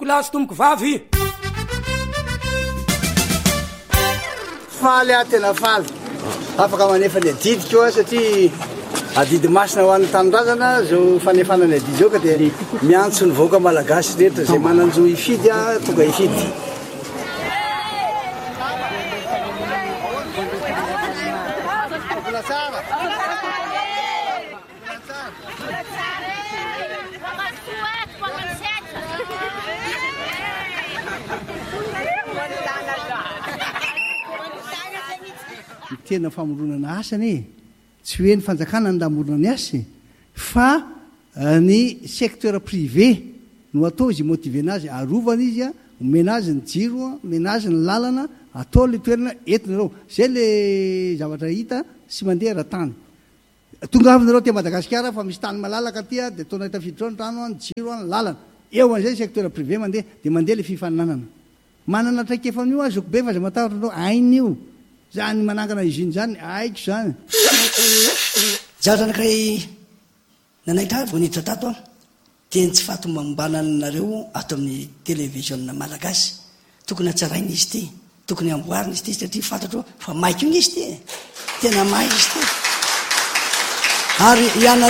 lasy tomboko vavy faly a tena faly afaka manefa ny adidy koa satria adidy masina ho an'ny tanindrazana zao fanefanany adidy zao ka dia miantso ny vahoaka malagasy rehetra zay mananjo ifidy a tonga ifidy tena famoronana asany tsy hoe ny fanjakana ny lamorona ny asy fa ny secteur privé no atao izy motive anazy arovana izy a omena azy ny jiro a omena azy ny lalana atao le toerana entinareo zay le zavatra hita sy mandeha ra-tany tonga avinareo te Madagasikara fa misy tany malalaka tia dia ataonao tafiditra ny trano ny jiro ny lalana eo an'izay secteur privé mandeha dia mandeha le fifaninanana manana traikefan'io azy okobe fa zay matahotra anao ain'io zany manangana iziny zany aiko zany zavatra anankiray nanaitra vao niditra tato a teny tsy fatomambananareo ato amin'ny télévision malagasy tokony hatsaraina izy ty tokony amboarina izy ty satria fantatro fa maika iny izy ty tena may izy ty ary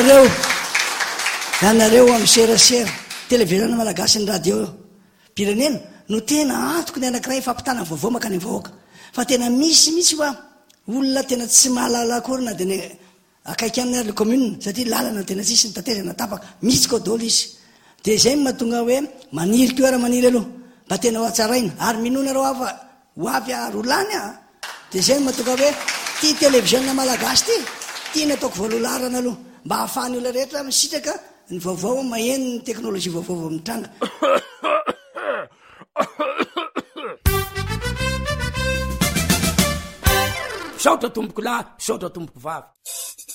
ianareo amiserasera télévision malagasy ny radio pirenena no tena antoko ny anankiray fampitana vaovao makany vahoaka fa tena misy fa olona tena tsy mahalala akory na dia akaiky amin'ny le commune satria lalana tena tsisy ny tatezana tapaka misy koa dolo izy dia izay mahatonga hoe maniry keo ara maniry aloha mba tena ho atsaraina ary minonareo afa ho avy arolany a dia izay mahatonga hoe ty télévision malagasy ty tiana ataoko voalolarana aloha mba hahafahany olona rehetra misitraka ny vaovao maheno ny teknôlôjia vaovao amin'ny tranga saotra tomboko lahy saotra tomboko vavy